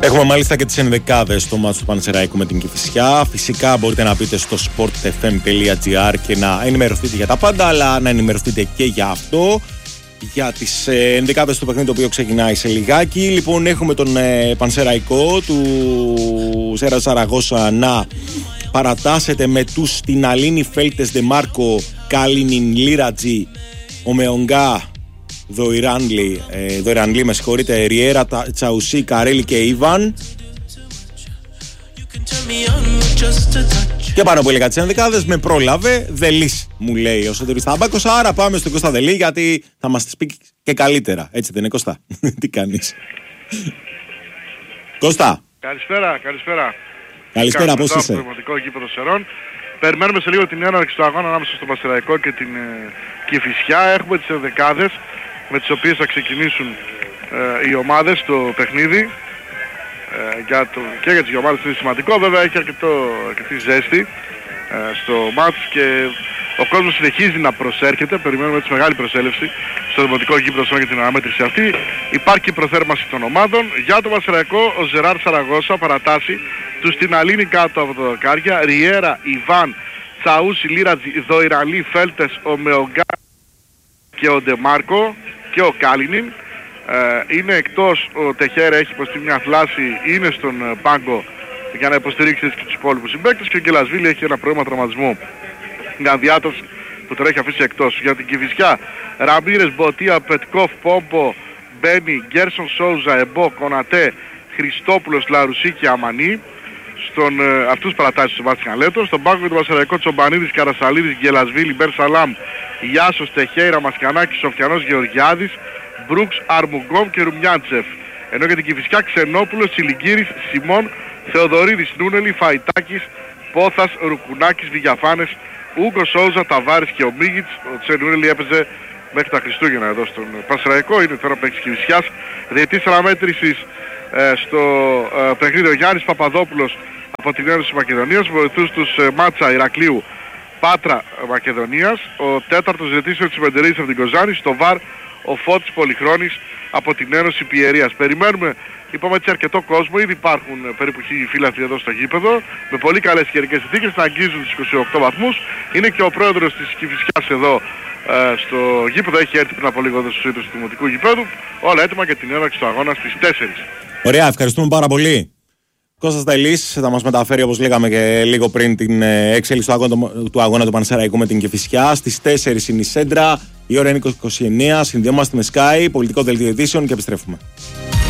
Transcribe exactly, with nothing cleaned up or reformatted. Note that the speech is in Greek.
Έχουμε μάλιστα και τις ενδεκάδες στο μάτς του Πανσεραϊκού με την Κηφισιά. Φυσικά μπορείτε να μπείτε στο sport f m dot g r και να ενημερωθείτε για τα πάντα, αλλά να ενημερωθείτε και για αυτό, για τις ε, ενδεκάδες του παιχνίδι, το οποίο ξεκινάει σε λιγάκι. Λοιπόν, έχουμε τον ε, Πανσεραϊκό του Σέρα Σαραγώσα να παρατάσσεται με τους Τιναλίνι, Φέλτες, Δεμάρκο, Κάλινιν, Λίρατζι, Ομεονγκά, Δοϊράνλι, ε, Δοϊράνλι με συγχωρείτε, Ριέρα, Τσαουσί, Καρέλη και Ιβάν. Και πάνω από λίγα τις ενδεκάδες με πρόλαβε Δελής, μου λέει ο Σωτήρης Ταμπάκος. Άρα πάμε στον Κώστα Δελή, γιατί θα μας τις πει και καλύτερα. Έτσι δεν είναι, Κώστα? Τι κάνεις? Κώστα. Καλησπέρα, καλησπέρα. Καλησπέρα, πώς είσαι? Στο δημοτικό γήπεδο Σερών. Περιμένουμε σε λίγο την έναρξη του αγώνα ανάμεσα στο Πανσεραϊκό και την ε, Κηφισιά. Έχουμε τις ενδεκάδες με τις οποίες θα ξεκινήσουν ε, οι ομάδες στο παιχνίδι. Ε, για το, και για τις δύο ομάδες είναι σημαντικό. Βέβαια έχει αρκετό, αρκετή ζέστη ε, στο μάτς και ο κόσμος συνεχίζει να προσέρχεται. Περιμένουμε έτσι μεγάλη προσέλευση στο δημοτικό γήπεδο Σερών για την αναμέτρηση αυτή. Υπάρχει η προθέρμανση των ομάδων. Για το Πανσεραϊκό ο Ζεράρ Σαραγώσα παρατάσσει τους Τιναλίνι κάτω από το δοκάρια, Ριέρα, Ιβάν, Τσαούσι, Λίρατζι, Δοϊραλί, Φέλτες, ο Μεογκά και ο Ντεμάρκο και ο Κάλινιν. Ε, είναι εκτός ο Τεχέρα, έχει υποστεί μια θλάση, είναι στον πάγκο για να υποστηρίξει και τους υπόλοιπους συμπαίκτες, και ο Γκελασβίλη έχει ένα πρόβλημα τραυματισμού. Μια διάταση που τον έχει αφήσει εκτός. Για την Κηφισιά, Ραμπίρες, Μποτία, Πετκόφ, Πόμπο, Μπένι, Γκέρσον, Σόουζα, Εμπό, Κονατέ, Χριστόπουλος, Λαρουσί και Αμανί. Στον, ε, αυτούς παρατάσεις του Βάστιαν Λέτο. Στον πάγκο του Πανσεραϊκό, Τσομπανίδης, Καρασαλίδης, Γκελασβίλη, Μπέρ Σαλάμ, Γιάσος, Τεχέιρα, Μασκανάκης, Σοφιανός, Γεωργιάδης, Μπρούξ, Αρμουγκόμ και Ρουμιάντσεφ. Ενώ για την Κηφισιά, Ξενόπουλος, Τσιλιγκύρης, Σιμών, Θεοδωρίδης, Νούνελη, Φαϊτάκης, Πόθας, Ρουκουνάκης, Βηγιαφάνες, Ούγκο, Σόουζα, Ταβάρης και ο Μίγιτς. Ο Τσενούνελη έπαιζε μέχρι τα Χριστούγεννα εδώ στον Πανσεραϊκό, είναι τώρα παίκτης Κηφισιάς. Διετής αναμέτρησης ε, στο ε, παιχνίδι ο Γιάννης Παπαδόπουλος από την Ένωση Μακεδονίας, βοηθούς τους ε, Μάτσα Ηρακλείου, Πάτρα Μακεδονίας. Ο τέταρτος διετής ο Τσιμεντερίδης από την Κοζάνη. Στο ΒΑΡ ο Φώτης Πολυχρόνης από την Ένωση Πιερίας. Περιμένουμε, είπαμε έτσι, αρκετό κόσμο. Ήδη υπάρχουν περίπου χίλιοι φίλαθλοι εδώ στο γήπεδο με πολύ καλές καιρικές συνθήκες να αγγίζουν τους είκοσι οκτώ βαθμούς. Είναι και ο πρόεδρος της Κηφισιάς εδώ ε, στο γήπεδο. Έχει έρθει πριν από λίγο εδώ στους ίδρους του δημοτικού γηπέδου. Όλα έτοιμα για την έναρξη του αγώνα στις τέσσερις. Ωραία, ευχαριστούμε πάρα πολύ. Κώστας Δελής θα μας μεταφέρει, όπως λέγαμε και λίγο πριν, την εξέλιξη του αγώνα του, αγώνα του Πανσεραϊκού με την Κηφισιά. Στις τέσσερις είναι η Σέντρα, η ώρα είναι είκοσι εννιά, συνδυόμαστε με Sky, πολιτικό δελτίο ειδήσεων και επιστρέφουμε.